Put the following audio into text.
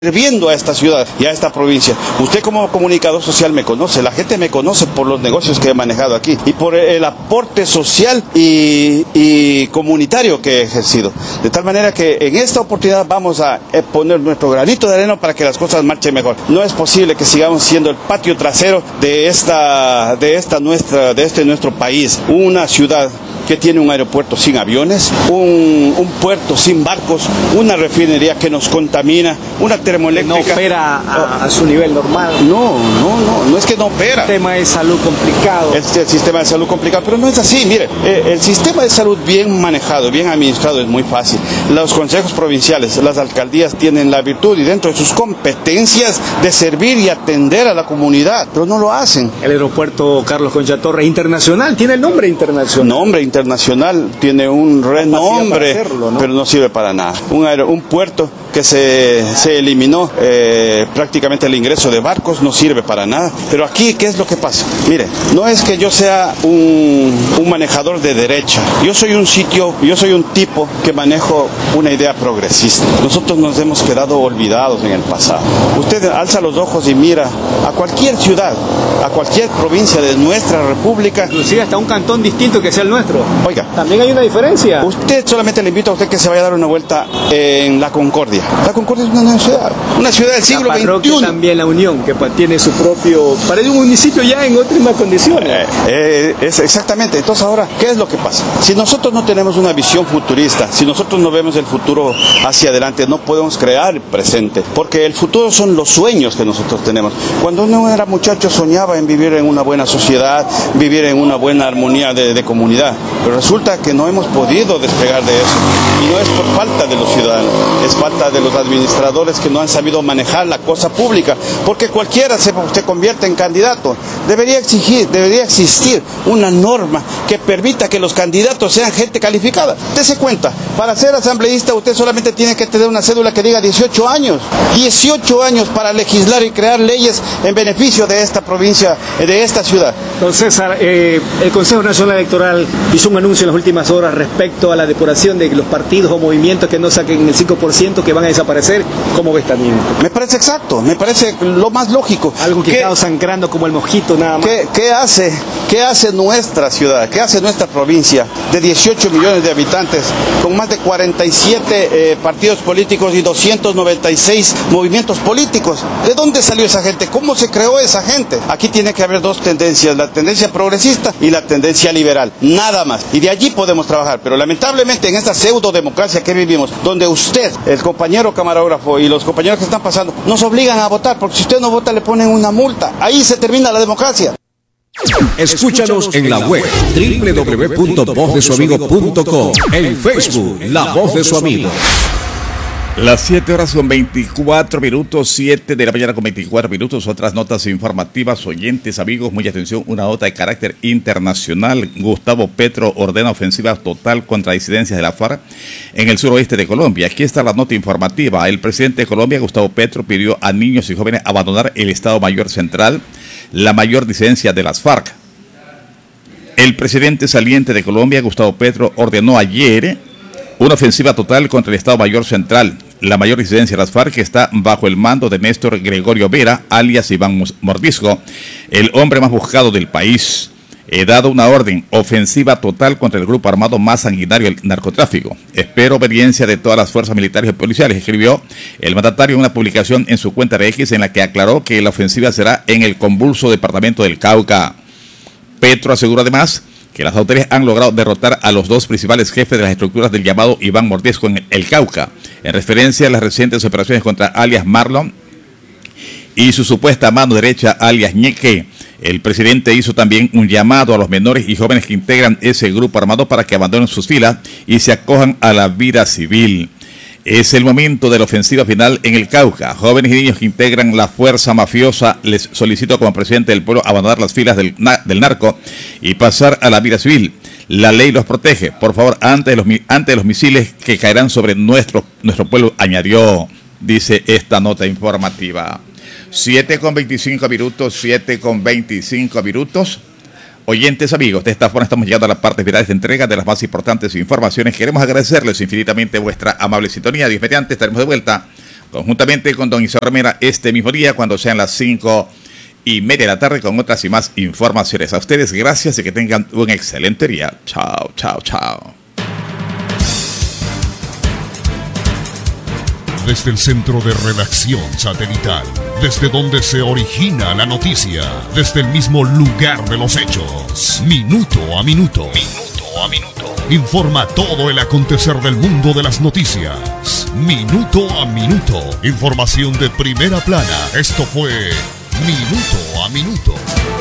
sirviendo a esta ciudad y a esta provincia. Usted como comunicador social me conoce, la gente me conoce por los negocios que he manejado aquí y por el aporte social y comunitario que he ejercido. De tal manera que en esta oportunidad vamos a poner nuestro granito de arena para que las cosas marchen mejor. No es posible que sigamos siendo el patio trasero de nuestro país, una ciudad que tiene un aeropuerto sin aviones, un puerto sin barcos, una refinería que nos contamina, una termoeléctrica. No opera a su nivel normal. No es que no opera. El sistema de salud complicado. El sistema de salud complicado, pero no es así. Mire, el sistema de salud bien manejado, bien administrado es muy fácil. Los consejos provinciales, las alcaldías tienen la virtud y dentro de sus competencias de servir y atender a la comunidad, pero no lo hacen. El aeropuerto Carlos Concha Torres internacional, tiene el nombre internacional. Nombre internacional, tiene un renombre, hacerlo, ¿no? Pero no sirve para nada. Un puerto que se eliminó prácticamente el ingreso de barcos, no sirve para nada. Pero aquí, ¿qué es lo que pasa? Mire, no es que yo sea un manejador de derecha. Yo soy un tipo que manejo una idea progresista. Nosotros nos hemos quedado olvidados en el pasado. Usted alza los ojos y mira a cualquier ciudad, a cualquier provincia de nuestra república. Inclusive hasta un cantón distinto que sea el nuestro. Oiga, también hay una diferencia. Usted solamente le invito a usted que se vaya a dar una vuelta en La Concordia. La Concordia es una ciudad del siglo XXI. También La Unión, que tiene su propio, parece un municipio ya en óptimas condiciones. Exactamente. Entonces ahora, ¿qué es lo que pasa? Si nosotros no tenemos una visión futurista, si nosotros no vemos el futuro hacia adelante, no podemos crear el presente, porque el futuro son los sueños que nosotros tenemos. Cuando uno era muchacho soñaba en vivir en una buena sociedad, vivir en una buena armonía de comunidad, pero resulta que no hemos podido despegar de eso, y no es por falta de los ciudadanos, es falta de los administradores que no han sabido manejar la cosa pública, porque cualquiera se convierte en candidato. Debería existir una norma que permita que los candidatos sean gente calificada. Dese cuenta, para ser asambleísta usted solamente tiene que tener una cédula que diga 18 años. 18 años para legislar y crear leyes en beneficio de esta provincia, de esta ciudad. Don César, el Consejo Nacional Electoral hizo un anuncio en las últimas horas respecto a la depuración de los partidos o movimientos que no saquen el 5% que van a desaparecer. ¿Cómo ves también? Me parece exacto, me parece lo más lógico. Algo que está sangrando como el mosquito nada más. ¿Qué hace nuestra ciudad? ¿Qué hace nuestra provincia de 18 millones de habitantes con más de 47 partidos políticos y 296 movimientos políticos? ¿De dónde salió esa gente? ¿Cómo se creó esa gente? Aquí tiene que haber dos tendencias, la tendencia progresista y la tendencia liberal, nada más. Y de allí podemos trabajar, pero lamentablemente en esta pseudo-democracia que vivimos, donde usted, el compañero camarógrafo y los compañeros que están pasando, nos obligan a votar, porque si usted no vota le ponen una multa. Ahí se termina la democracia. Escúchanos en la web www.vozdesuamigo.com, en Facebook La Voz de Su Amigo. Las 7 horas con 24 minutos, 7 de la mañana con 24 minutos. Otras notas informativas, oyentes, amigos, mucha atención. Una nota de carácter internacional. Gustavo Petro ordena ofensiva total contra disidencias de la FARC en el suroeste de Colombia. Aquí está la nota informativa. El presidente de Colombia, Gustavo Petro, pidió a niños y jóvenes abandonar el Estado Mayor Central, la mayor disidencia de las FARC. El presidente saliente de Colombia, Gustavo Petro, ordenó ayer una ofensiva total contra el Estado Mayor Central, la mayor disidencia de las FARC, que está bajo el mando de Néstor Gregorio Vera, alias Iván Mordisco, el hombre más buscado del país. He dado una orden, ofensiva total contra el grupo armado más sanguinario del narcotráfico. Espero obediencia de todas las fuerzas militares y policiales, escribió el mandatario en una publicación en su cuenta de X, en la que aclaró que la ofensiva será en el convulso departamento del Cauca. Petro aseguró además que las autoridades han logrado derrotar a los dos principales jefes de las estructuras del llamado Iván Mordisco en el Cauca, en referencia a las recientes operaciones contra alias Marlon y su supuesta mano derecha alias Ñeque. El presidente hizo también un llamado a los menores y jóvenes que integran ese grupo armado para que abandonen sus filas y se acojan a la vida civil. Es el momento de la ofensiva final en el Cauca. Jóvenes y niños que integran la fuerza mafiosa, les solicito como presidente del pueblo abandonar las filas del narco y pasar a la vida civil. La ley los protege. Por favor, ante los misiles que caerán sobre nuestro pueblo, añadió, dice esta nota informativa. 7:25 minutos, 7:25 minutos. Oyentes, amigos, de esta forma estamos llegando a la parte final de esta entrega de las más importantes informaciones. Queremos agradecerles infinitamente vuestra amable sintonía. Dios mediante, estaremos de vuelta conjuntamente con don Isidro Mera este mismo día, cuando sean las 5:30 de la tarde, con otras y más informaciones. A ustedes, gracias y que tengan un excelente día. Chao, chao, chao. Desde el centro de redacción satelital, desde donde se origina la noticia, desde el mismo lugar de los hechos, minuto a minuto, informa todo el acontecer del mundo de las noticias. Minuto a minuto, información de primera plana. Esto fue Minuto a Minuto.